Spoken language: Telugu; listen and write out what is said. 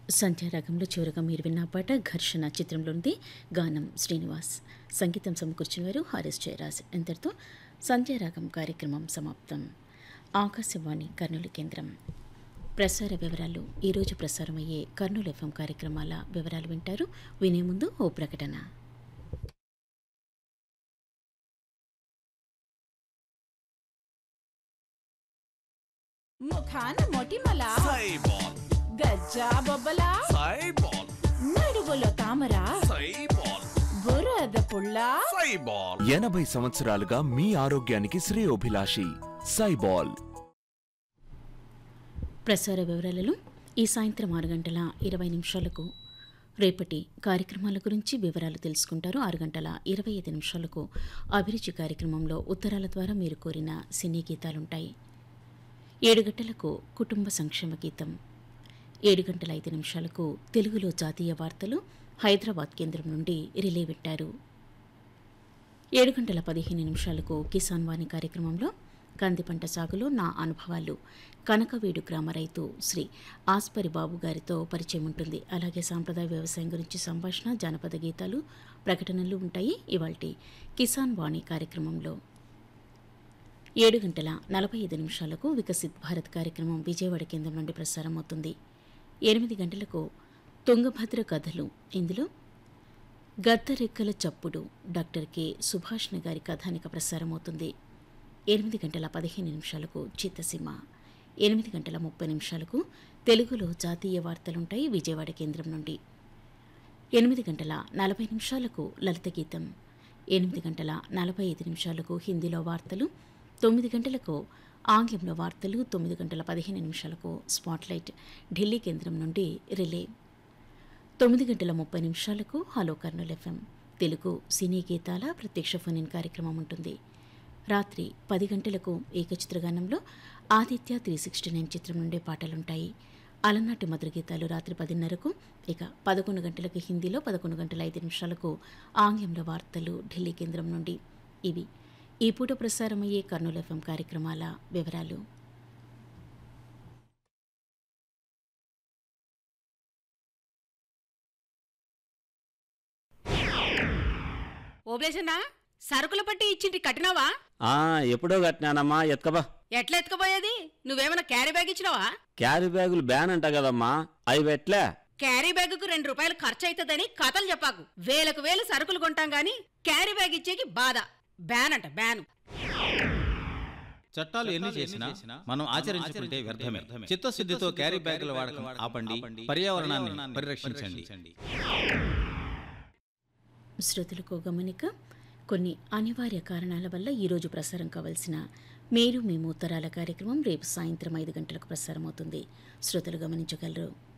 సంధ్యారాగంలో చివరగా మీరు విన్న పాట ఘర్షణ చిత్రంలోనిది. గానం శ్రీనివాస్, సంగీతం సమకూర్చిన వారు హారిస్ జయరాజ్. ఇంతటితో సంధ్యారాగం కార్యక్రమం సమాప్తం. ఆకాశవాణి కర్నూలు కేంద్రం. ప్రసార వివరాలు. ఈరోజు ప్రసారమయ్యే కర్నూలు ఎఫ్ఎం కార్యక్రమాల వివరాలు వింటారు. వినే ముందు ఓ ప్రకటన. ముఖాన మొటిమల సైబాల్, గజ్జా బొబ్బల సైబాల్, నడువులో తామర సైబాల్, బురద పుల్ల సైబాల్. 80 సంవత్సరాలుగా మీ ఆరోగ్యానికి శ్రేయోభిలాషి సైబాల్. ప్రసార వివరాలలో ఈ సాయంత్రం 6:20 రేపటి కార్యక్రమాల గురించి వివరాలు తెలుసుకుంటారు. 6:25 అభిరుచి కార్యక్రమంలో ఉత్తరాల ద్వారా మీరు కోరిన సినీ గీతాలుంటాయి. 7 గంటలకు కుటుంబ సంక్షేమ గీతం. 7:05 తెలుగులో జాతీయ వార్తలు హైదరాబాద్ కేంద్రం నుండి రిలే వింటారు. 7:15 కిసాన్ వాణి కార్యక్రమంలో కంది పంట సాగులో నా అనుభవాలు కనకవీడు గ్రామ రైతు శ్రీ ఆస్పరి బాబు గారితో పరిచయం ఉంటుంది. అలాగే సాంప్రదాయ వ్యవసాయం గురించి సంభాషణ, జానపద గీతాలు, ప్రకటనలు ఉంటాయి ఇవాల్టి కిసాన్ వాణి కార్యక్రమంలో. 7:45 వికసిత్ భారత్ కార్యక్రమం విజయవాడ కేంద్రం నుండి ప్రసారం అవుతుంది. 8 గంటలకు తుంగభద్ర కథలు. ఇందులో గద్దరెక్కల చప్పుడు డాక్టర్ కె సుభాష్ణ గారి కథానిక ప్రసారమవుతుంది. 8:15 చిత్తసీమ. 8:30 తెలుగులో జాతీయ వార్తలుంటాయి విజయవాడ కేంద్రం నుండి. 8:40 లలిత గీతం. 8:45 హిందీలో వార్తలు. 9 గంటలకు ఆంగ్లంలో వార్తలు. 9:15 స్పాట్లైట్ ఢిల్లీ కేంద్రం నుండి relay. 9:30 hello Kurnool FM Telugu సినీ గీతాల ప్రత్యక్ష ఫోన్ ఇన్ కార్యక్రమం ఉంటుంది. రాత్రి 10 గంటలకు ఏకచిత్రగానంలో ఆదిత్య 369 చిత్రం నుండే పాటలుంటాయి. అలనాటి మధుర గీతాలు రాత్రి 10:30. ఇక 11 గంటలకు హిందీలో, 11:05 ఆంగ్లంలో వార్తలు ఢిల్లీ కేంద్రం నుండి. ఇవి ఈ పూట ప్రసారమయ్యే కర్నూలు ఎఫ్ఎం కార్యక్రమాల వివరాలు. ఓబ్లేసన్నా, సరుకుల పట్టి ఇచ్చింటి కట్టినావా? ఎప్పుడో కట్టినానమ్మా. ఎత్కబా. ఎట్లా ఎత్తుకుపోయేది? నువ్వేమైనా క్యారీ బ్యాగ్ ఇచ్చినావా? క్యారీ బ్యాగులు బ్యాన్ అంట కదమ్మా, అవి పెట్లే. క్యారీ బ్యాగుకు 2 రూపాయలు ఖర్చు అవుతుందని కథలు చెప్పాకు. వేలకు వేలు సరుకులు కొంటాం గాని క్యారీ బ్యాగ్ ఇచ్చేకి బాధ. బ్యాన్ అంట బ్యాను. చట్టాలు ఎన్ని చేసినా మనం ఆచరించుకుంటే వ్యర్థమే. చిత్తశుద్ధితో క్యారీ బ్యాగుల వాడకం ఆపండి, పర్యావరణాన్ని పరిరక్షించండి. శ్రోతలకు గమనిక. కొన్ని అనివార్య కారణాల వల్ల ఈరోజు ప్రసారం కావాల్సిన మీరు మేము ఉత్తరాల కార్యక్రమం రేపు సాయంత్రం 5 గంటలకు ప్రసారమవుతుంది. శ్రోతలు గమనించగలరు.